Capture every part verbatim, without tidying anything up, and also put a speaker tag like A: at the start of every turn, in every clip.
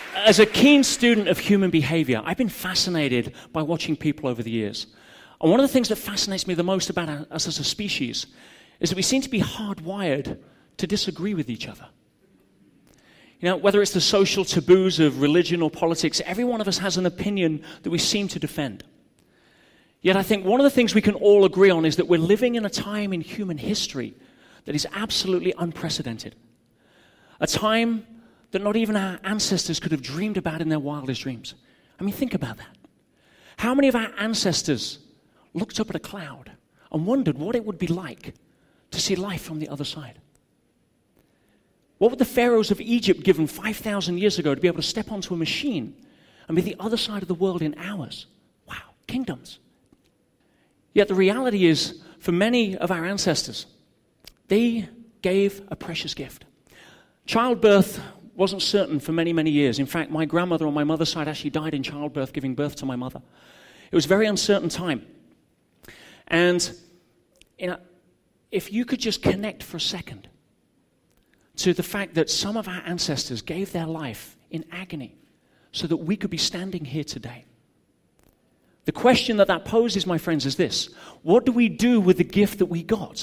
A: As a keen student of human behavior, I've been fascinated by watching people over the years. And one of the things that fascinates me the most about us as a species is that we seem to be hardwired to disagree with each other. You know, whether it's the social taboos of religion or politics, every one of us has an opinion that we seem to defend. Yet I think one of the things we can all agree on is that we're living in a time in human history that is absolutely unprecedented. A time that not even our ancestors could have dreamed about in their wildest dreams. I mean, think about that. How many of our ancestors looked up at a cloud and wondered what it would be like to see life from the other side? What would the pharaohs of Egypt given five thousand years ago to be able to step onto a machine and be the other side of the world in hours? Wow, kingdoms. Yet the reality is, for many of our ancestors, they gave a precious gift. Childbirth wasn't certain for many, many years. In fact, my grandmother on my mother's side actually died in childbirth, giving birth to my mother. It was a very uncertain time. And you know, if you could just connect for a second to the fact that some of our ancestors gave their life in agony so that we could be standing here today. The question that that poses, my friends, is this: what do we do with the gift that we got?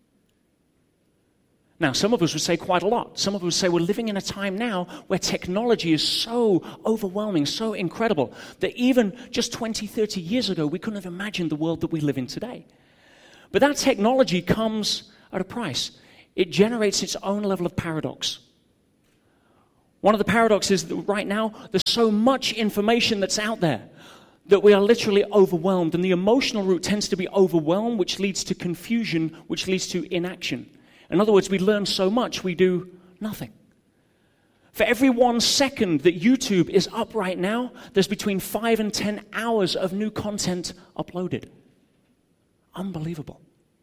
A: Now, some of us would say quite a lot. Some of us would say we're living in a time now where technology is so overwhelming, so incredible, that even just twenty, thirty years ago, we couldn't have imagined the world that we live in today. But that technology comes at a price. It generates its own level of paradox. One of the paradoxes is that right now, there's so much information that's out there that we are literally overwhelmed. And the emotional route tends to be overwhelmed, which leads to confusion, which leads to inaction. In other words, we learn so much, we do nothing. For every one second that YouTube is up right now, there's between five and ten hours of new content uploaded. Unbelievable.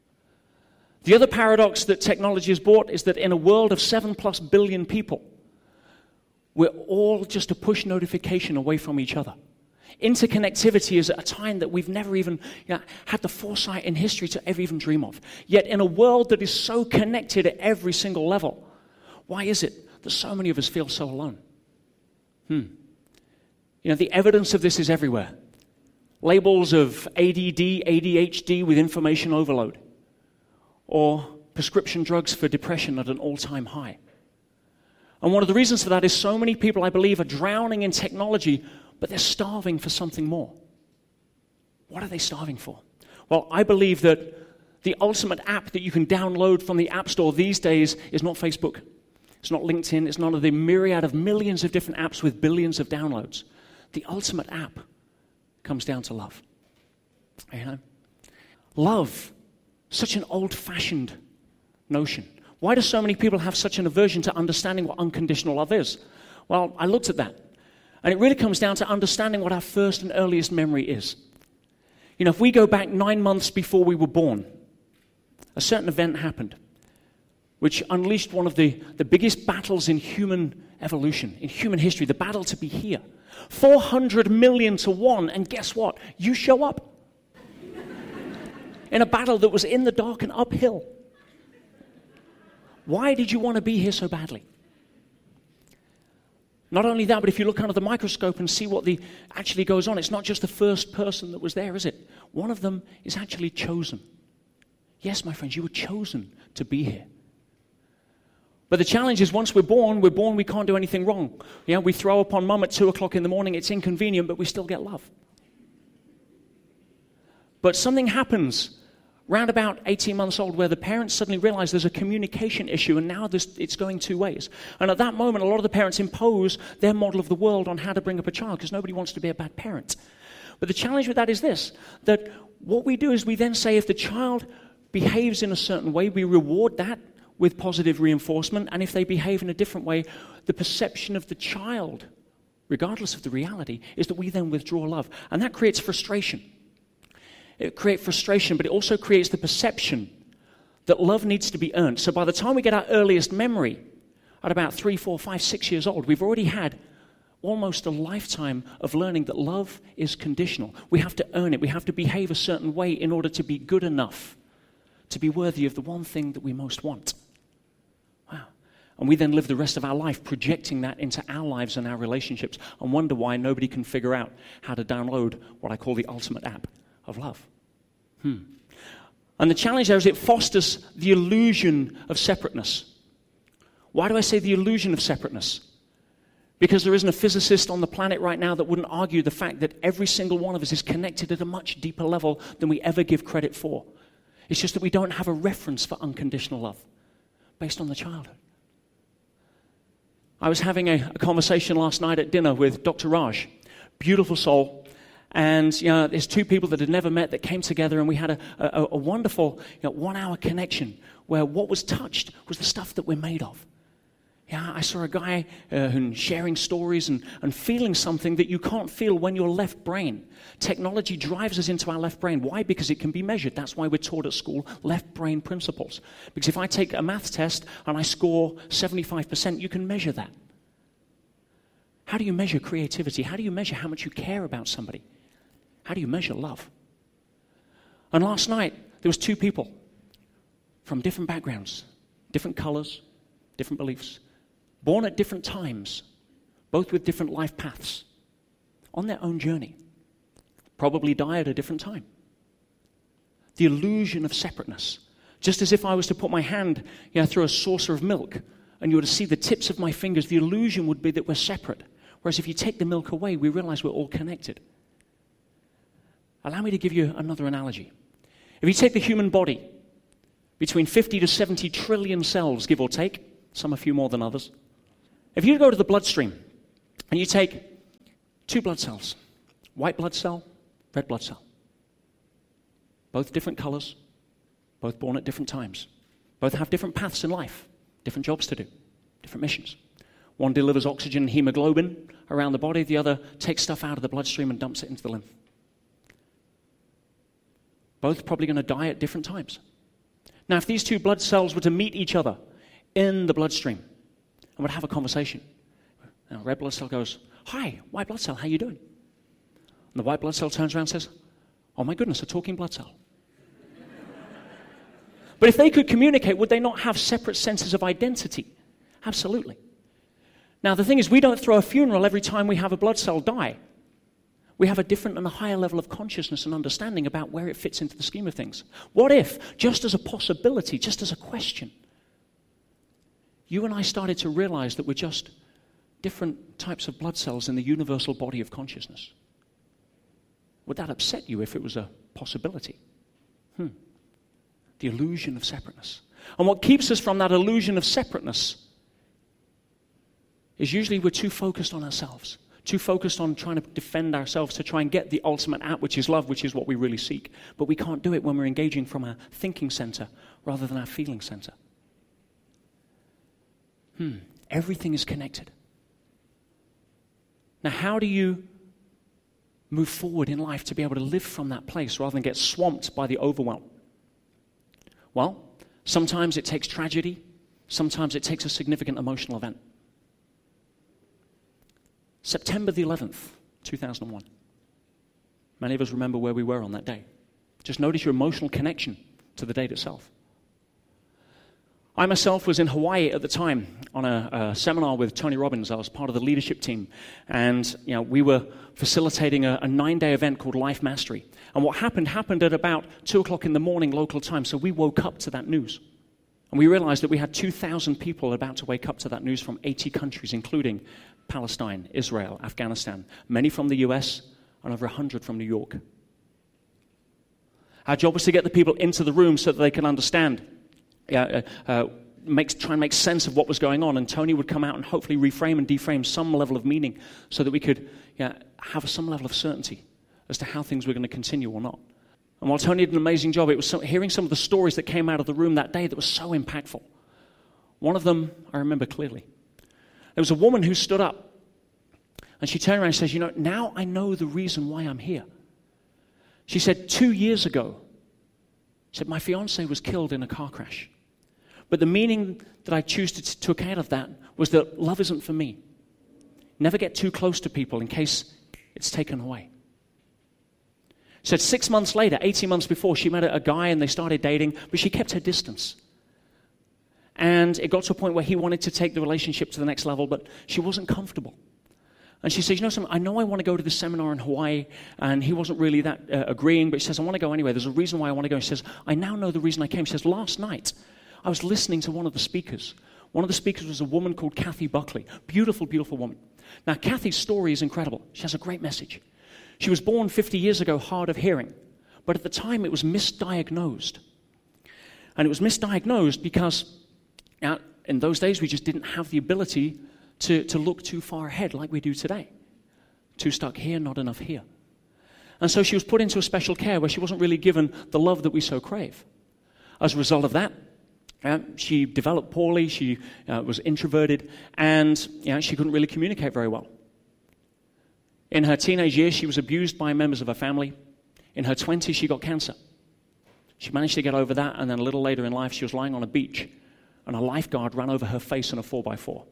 A: The other paradox that technology has brought is that in a world of seven plus billion people, we're all just a push notification away from each other. Interconnectivity is at a time that we've never even you know, had the foresight in history to ever even dream of. Yet in a world that is so connected at every single level, why is it that so many of us feel so alone? Hmm. You know, the evidence of this is everywhere. Labels of A D D, A D H D with information overload, or prescription drugs for depression at an all-time high. And one of the reasons for that is so many people, I believe, are drowning in technology, but they're starving for something more. What are they starving for? Well, I believe that the ultimate app that you can download from the App Store these days is not Facebook. It's not LinkedIn. It's none of the myriad of millions of different apps with billions of downloads. The ultimate app comes down to love. You know? Love, such an old-fashioned notion. Why do so many people have such an aversion to understanding what unconditional love is? Well, I looked at that. And it really comes down to understanding what our first and earliest memory is. You know, if we go back nine months before we were born, a certain event happened, which unleashed one of the, the biggest battles in human evolution, in human history, the battle to be here. four hundred million to one, and guess what? You show up. In a battle that was in the dark and uphill. Why did you want to be here so badly? Not only that, but if you look under the microscope and see what the actually goes on, it's not just the first person that was there, is it? One of them is actually chosen. Yes, my friends, you were chosen to be here. But the challenge is once we're born, we're born, we can't do anything wrong. Yeah, we throw up on mum at two o'clock in the morning, it's inconvenient, but we still get love. But something happens round about eighteen months old where the parents suddenly realize there's a communication issue, and now this, it's going two ways. And at that moment, a lot of the parents impose their model of the world on how to bring up a child because nobody wants to be a bad parent. But the challenge with that is this, that what we do is we then say if the child behaves in a certain way, we reward that with positive reinforcement, and if they behave in a different way, the perception of the child, regardless of the reality, is that we then withdraw love. And that creates frustration. It creates frustration, but it also creates the perception that love needs to be earned. So by the time we get our earliest memory, at about three, four, five, six years old, we've already had almost a lifetime of learning that love is conditional. We have to earn it. We have to behave a certain way in order to be good enough to be worthy of the one thing that we most want. Wow. And we then live the rest of our life projecting that into our lives and our relationships and wonder why nobody can figure out how to download what I call the ultimate app of love. Hmm. And the challenge there is it fosters the illusion of separateness. Why do I say the illusion of separateness? Because there isn't a physicist on the planet right now that wouldn't argue the fact that every single one of us is connected at a much deeper level than we ever give credit for. It's just that we don't have a reference for unconditional love based on the childhood. I was having a, a conversation last night at dinner with Doctor Raj, beautiful soul, and you know, there's two people that had never met that came together, and we had a, a, a wonderful you know, one-hour connection where what was touched was the stuff that we're made of. Yeah, I saw a guy uh, who's sharing stories and, and feeling something that you can't feel when you're left brain. Technology drives us into our left brain. Why? Because it can be measured. That's why we're taught at school left brain principles. Because if I take a math test and I score seventy-five percent, you can measure that. How do you measure creativity? How do you measure how much you care about somebody? How do you measure love? And last night, there was two people from different backgrounds, different colors, different beliefs, born at different times, both with different life paths, on their own journey, probably die at a different time. The illusion of separateness. Just as if I was to put my hand you know, through a saucer of milk and you were to see the tips of my fingers, the illusion would be that we're separate. Whereas if you take the milk away, we realize we're all connected. Allow me to give you another analogy. If you take the human body, between fifty to seventy trillion cells, give or take, some a few more than others. If you go to the bloodstream and you take two blood cells, white blood cell, red blood cell, both different colors, both born at different times, both have different paths in life, different jobs to do, different missions. One delivers oxygen and hemoglobin around the body, the other takes stuff out of the bloodstream and dumps it into the lymph. Both probably going to die at different times. Now, if these two blood cells were to meet each other in the bloodstream and would have a conversation, now, red blood cell goes, "Hi, white blood cell, how you doing?" And the white blood cell turns around and says, "Oh my goodness, a talking blood cell." But if they could communicate, would they not have separate senses of identity? Absolutely. Now, the thing is, we don't throw a funeral every time we have a blood cell die. We have a different and a higher level of consciousness and understanding about where it fits into the scheme of things. What if, just as a possibility, just as a question, you and I started to realize that we're just different types of blood cells in the universal body of consciousness? Would that upset you if it was a possibility? Hmm. The illusion of separateness. And what keeps us from that illusion of separateness is usually we're too focused on ourselves, too focused on trying to defend ourselves to try and get the ultimate app, which is love, which is what we really seek. But we can't do it when we're engaging from our thinking center rather than our feeling center. Hmm. Everything is connected. Now, how do you move forward in life to be able to live from that place rather than get swamped by the overwhelm? Well, sometimes it takes tragedy. Sometimes it takes a significant emotional event. September the eleventh, two thousand one. Many of us remember where we were on that day. Just notice your emotional connection to the date itself. I myself was in Hawaii at the time on a, a seminar with Tony Robbins. I was part of the leadership team. And you know, we were facilitating a, a nine-day event called Life Mastery. And what happened, happened at about two o'clock in the morning local time. So we woke up to that news. And we realized that we had two thousand people about to wake up to that news from eighty countries, including Palestine, Israel, Afghanistan, many from the U S, and over one hundred from New York. Our job was to get the people into the room so that they can understand, uh, uh, make, try and make sense of what was going on, and Tony would come out and hopefully reframe and deframe some level of meaning so that we could yeah, have some level of certainty as to how things were going to continue or not. And while Tony did an amazing job, it was so, hearing some of the stories that came out of the room that day that was so impactful. One of them I remember clearly. There was a woman who stood up, and she turned around and says, "You know, now I know the reason why I'm here." She said, two years ago, she said, my fiancé was killed in a car crash. But the meaning that I choose to t- took out of that was that love isn't for me. Never get too close to people in case it's taken away. She said six months later, eighteen months before, she met a, a guy and they started dating, but she kept her distance. And it got to a point where he wanted to take the relationship to the next level, but she wasn't comfortable. And she says, you know something, I know I want to go to this seminar in Hawaii, and he wasn't really that uh, agreeing, but she says, I want to go anyway. There's a reason why I want to go. She says, I now know the reason I came. She says, last night, I was listening to one of the speakers. One of the speakers was a woman called Kathy Buckley. Beautiful, beautiful woman. Now, Kathy's story is incredible. She has a great message. She was born fifty years ago hard of hearing, but at the time it was misdiagnosed. And it was misdiagnosed because now, in those days we just didn't have the ability to, to look too far ahead like we do today. Too stuck here, not enough here. And so she was put into a special care where she wasn't really given the love that we so crave. As a result of that, Uh, she developed poorly, she uh, was introverted, and you know, she couldn't really communicate very well. In her teenage years, she was abused by members of her family. In her twenties, she got cancer. She managed to get over that, and then a little later in life, she was lying on a beach, and a lifeguard ran over her face in a four by four.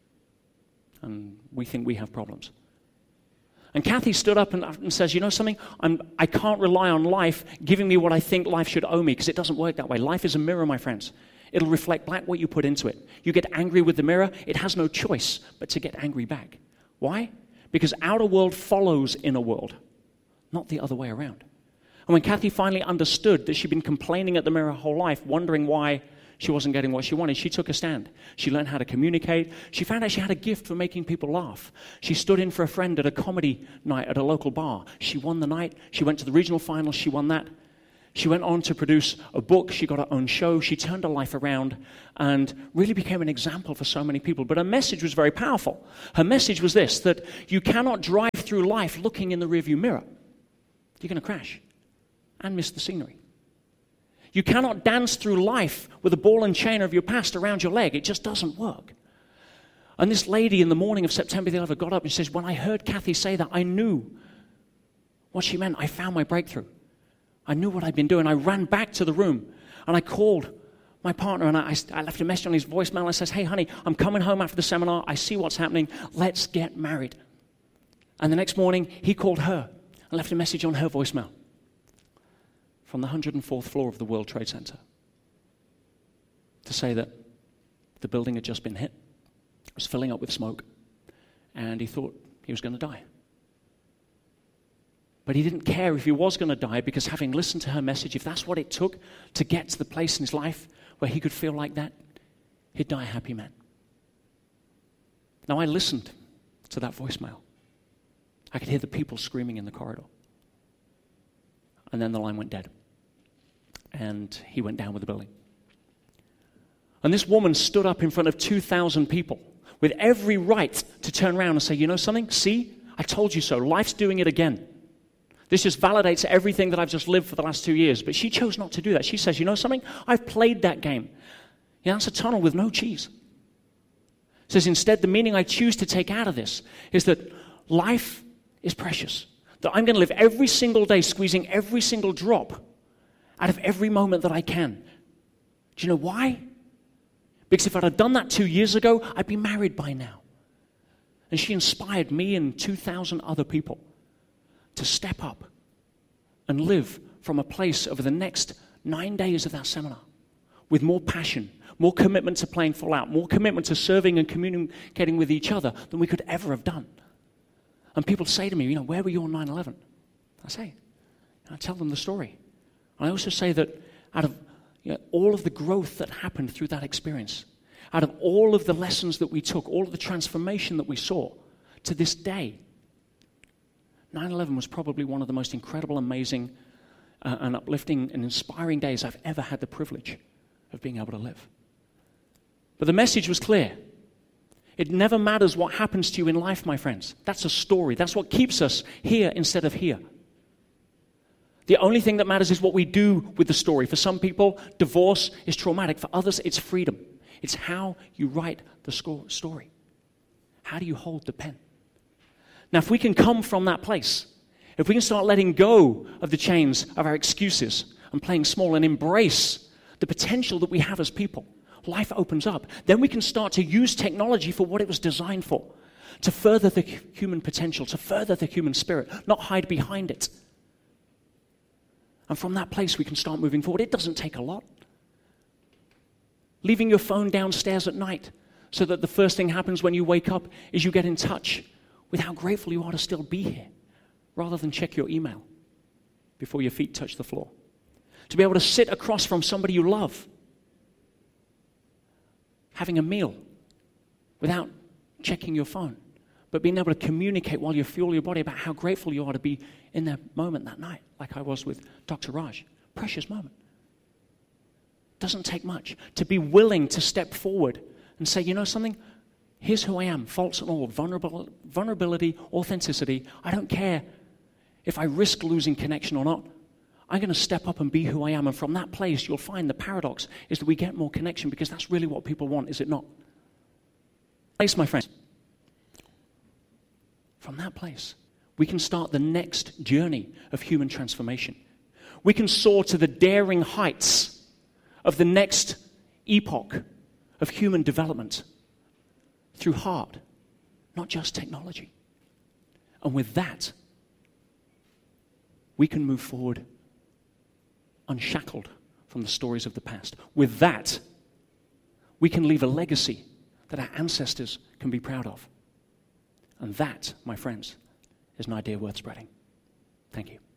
A: And we think we have problems. And Kathy stood up and, and says, you know something, I'm, I can't rely on life giving me what I think life should owe me, because it doesn't work that way. Life is a mirror, my friends. It'll reflect back what you put into it. You get angry with the mirror, it has no choice but to get angry back. Why? Because outer world follows inner world, not the other way around. And when Kathy finally understood that she'd been complaining at the mirror her whole life, wondering why she wasn't getting what she wanted, she took a stand. She learned how to communicate. She found out she had a gift for making people laugh. She stood in for a friend at a comedy night at a local bar. She won the night. She went to the regional finals. She won that. She went on to produce a book. She got her own show. She turned her life around and really became an example for so many people. But her message was very powerful. Her message was this, that you cannot drive through life looking in the rearview mirror. You're going to crash and miss the scenery. You cannot dance through life with a ball and chain of your past around your leg. It just doesn't work. And this lady in the morning of September the eleventh got up and says, when I heard Kathy say that, I knew what she meant. I found my breakthrough. I knew what I'd been doing. I ran back to the room and I called my partner and I, I left a message on his voicemail. I says, hey, honey, I'm coming home after the seminar. I see what's happening. Let's get married. And the next morning, he called her and left a message on her voicemail from the one hundred fourth floor of the World Trade Center to say that the building had just been hit. It was filling up with smoke, and he thought he was going to die. But he didn't care if he was going to die, because having listened to her message, if that's what it took to get to the place in his life where he could feel like that, he'd die a happy man. Now, I listened to that voicemail. I could hear the people screaming in the corridor. And then the line went dead. And he went down with the building. And this woman stood up in front of two thousand people with every right to turn around and say, you know something? See, I told you so. Life's doing it again. This just validates everything that I've just lived for the last two years. But she chose not to do that. She says, you know something? I've played that game. Yeah, that's a tunnel with no cheese. Says instead, the meaning I choose to take out of this is that life is precious. That I'm going to live every single day squeezing every single drop out of every moment that I can. Do you know why? Because if I'd have done that two years ago, I'd be married by now. And she inspired me and two thousand other people to step up and live from a place over the next nine days of that seminar with more passion, more commitment to playing full out, more commitment to serving and communicating with each other than we could ever have done. And people say to me, you know, where were you on nine eleven? I say, I tell them the story. And I also say that out of you know, all of the growth that happened through that experience, out of all of the lessons that we took, all of the transformation that we saw, to this day, nine eleven was probably one of the most incredible, amazing, uh, and uplifting and inspiring days I've ever had the privilege of being able to live. But the message was clear. It never matters what happens to you in life, my friends. That's a story. That's what keeps us here instead of here. The only thing that matters is what we do with the story. For some people, divorce is traumatic. For others, it's freedom. It's how you write the story. How do you hold the pen? Now, if we can come from that place, if we can start letting go of the chains of our excuses and playing small and embrace the potential that we have as people, life opens up. Then we can start to use technology for what it was designed for, to further the human potential, to further the human spirit, not hide behind it. And from that place, we can start moving forward. It doesn't take a lot. Leaving your phone downstairs at night so that the first thing happens when you wake up is you get in touch with how grateful you are to still be here, rather than check your email before your feet touch the floor. To be able to sit across from somebody you love, having a meal without checking your phone, but being able to communicate while you fuel your body about how grateful you are to be in that moment that night, like I was with Doctor Raj. Precious moment. Doesn't take much to be willing to step forward and say, you know something? Here's who I am, faults and all, vulnerable, vulnerability, authenticity. I don't care if I risk losing connection or not. I'm going to step up and be who I am. And from that place, you'll find the paradox is that we get more connection because that's really what people want, is it not? Place, my friends. From that place, we can start the next journey of human transformation. We can soar to the daring heights of the next epoch of human development through heart, not just technology. And with that, we can move forward unshackled from the stories of the past. With that, we can leave a legacy that our ancestors can be proud of. And that, my friends, is an idea worth spreading. Thank you.